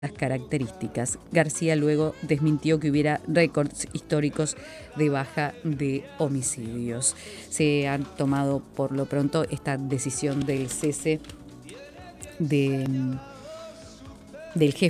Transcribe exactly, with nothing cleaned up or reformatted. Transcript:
las características. García luego desmintió que hubiera récords históricos de baja de homicidios. Se ha tomado por lo pronto esta decisión del cese de, del jefe